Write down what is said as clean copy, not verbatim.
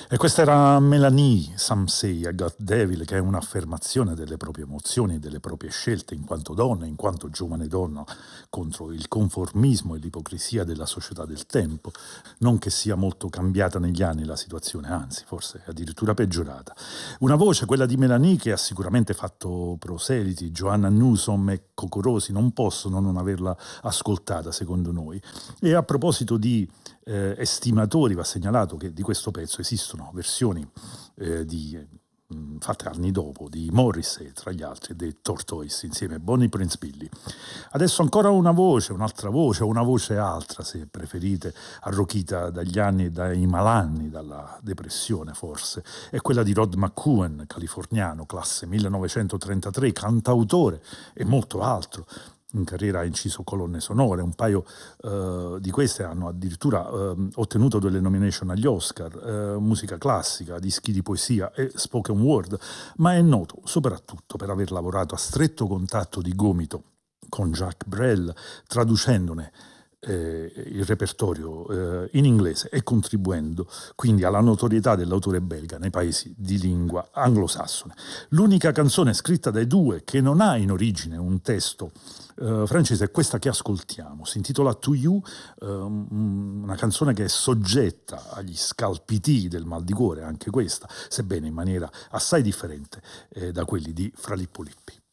E questa era Melanie, Some Say I Got Devil, che è un'affermazione delle proprie emozioni e delle proprie scelte in quanto donna, in quanto giovane donna, contro il conformismo e l'ipocrisia della società del tempo. Non che sia molto cambiata negli anni la situazione, anzi, forse addirittura peggiorata. Una voce, quella di Melanie, che ha sicuramente fatto proseliti. Joanna Newsom e Coco Rosi non possono non averla ascoltata, secondo noi. E a proposito di estimatori, va segnalato che di questo pezzo esistono versioni fatte anni dopo di Morrissey, tra gli altri, dei Tortoise insieme a Bonnie Prince Billy. Adesso ancora una voce, un'altra voce, o una voce altra se preferite, arrochita dagli anni e dai malanni, dalla depressione forse, è quella di Rod McCuen, californiano, classe 1933, cantautore e molto altro. In carriera ha inciso colonne sonore, un paio di queste hanno addirittura ottenuto delle nomination agli Oscar, musica classica, dischi di poesia e spoken word, ma è noto soprattutto per aver lavorato a stretto contatto di gomito con Jacques Brel, traducendone il repertorio in inglese e contribuendo quindi alla notorietà dell'autore belga nei paesi di lingua anglosassone. L'unica canzone scritta dai due che non ha in origine un testo francese è questa che ascoltiamo, si intitola To You, una canzone che è soggetta agli scalpiti del mal di cuore, anche questa, sebbene in maniera assai differente da quelli di Fra Lippo Lippi.